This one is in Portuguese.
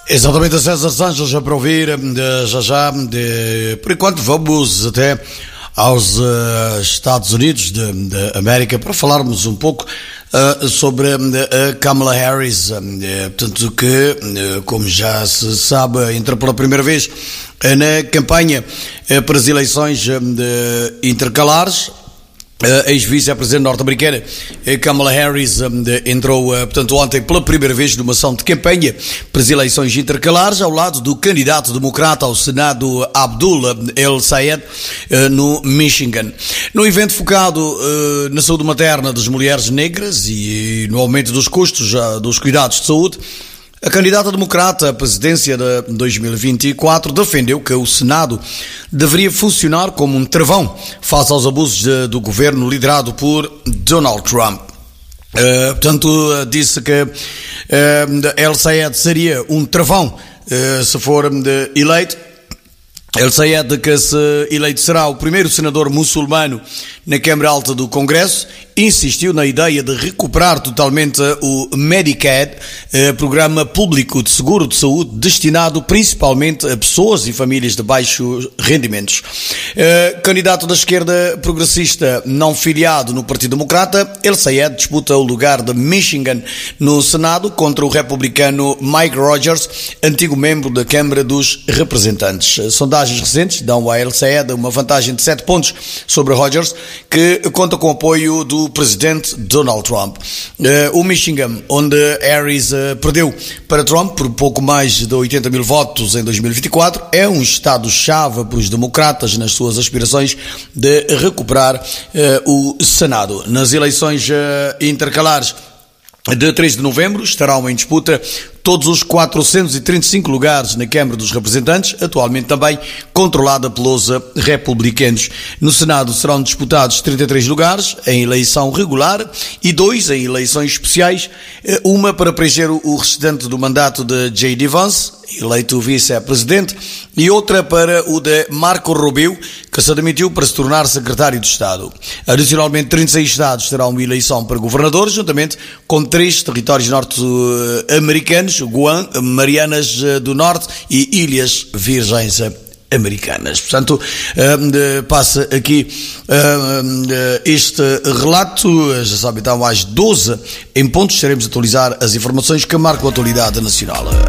Exatamente, a César Santos, já para ouvir, por enquanto vamos até aos Estados Unidos da América para falarmos um pouco sobre a Kamala Harris, portanto que, como já se sabe, entra pela primeira vez na campanha para as eleições intercalares. A ex-vice-presidente norte-americana Kamala Harris entrou, portanto, ontem pela primeira vez numa ação de campanha para as eleições intercalares ao lado do candidato democrata ao Senado Abdul El-Sayed no Michigan. No evento focado na saúde materna das mulheres negras e no aumento dos custos dos cuidados de saúde, a candidata democrata à presidência de 2024 defendeu que o Senado deveria funcionar como um travão face aos abusos do governo liderado por Donald Trump. Portanto, disse que El-Sayed seria um travão se for eleito. El-Sayed, que se eleito será o primeiro senador muçulmano na Câmara Alta do Congresso, insistiu na ideia de recuperar totalmente o Medicaid, programa público de seguro de saúde destinado principalmente a pessoas e famílias de baixos rendimentos. Candidato da esquerda progressista não filiado no Partido Democrata, El-Sayed disputa o lugar de Michigan no Senado contra o republicano Mike Rogers, antigo membro da Câmara dos Representantes. Sondagens recentes dão a El-Sayed uma vantagem de 7 pontos sobre Rogers, que conta com o apoio do presidente Donald Trump. O Michigan, onde Harris perdeu para Trump por pouco mais de 80 mil votos em 2024, é um estado-chave para os democratas nas suas aspirações de recuperar o Senado. Nas eleições intercalares de 3 de novembro estarão em disputa todos os 435 lugares na Câmara dos Representantes, atualmente também controlada pelos republicanos. No Senado serão disputados 33 lugares em eleição regular e 2 em eleições especiais, uma para preencher o restante do mandato de J.D. Vance, eleito vice-presidente, e outra para o de Marco Rubio, que se admitiu para se tornar secretário de Estado. Adicionalmente, 36 estados terão uma eleição para governador, juntamente com 3 territórios norte-americanos, Guam, Marianas do Norte e Ilhas Virgens Americanas. Portanto, passa aqui este relato. Já sabe, então, às 12 em ponto estaremos a atualizar as informações que marcam a atualidade nacional.